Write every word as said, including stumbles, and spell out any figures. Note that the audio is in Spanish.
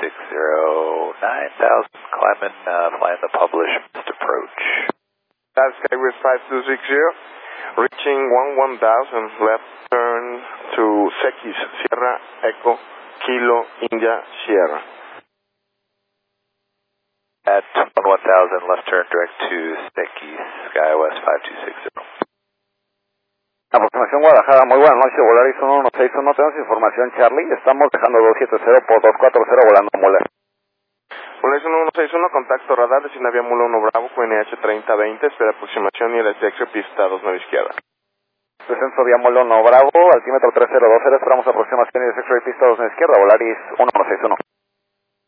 six zero, nine thousand, climbing, uh, flying the published approach. That's Skywest five two six zero, reaching one one thousand, left turn to Sekis, Sierra, Echo, Kilo, India, Sierra. At one thousand, left turn direct to Sekis, Skywest five two six zero. Aproximación Guadalajara, muy buenas noches, Volaris uno uno seis uno, tenemos información Charlie, estamos dejando dos siete cero por dos cuatro cero volando Muller. Volaris uno uno seis uno, contacto radar, destino vía Mula uno Bravo, Q N H treinta veinte, espera aproximación y el S X pista dos nueve izquierda. Descenso vía Mula uno Bravo, altímetro tres cero dos cero, esperamos aproximación y el S X pista dos nueve izquierda, Volaris uno uno seis uno.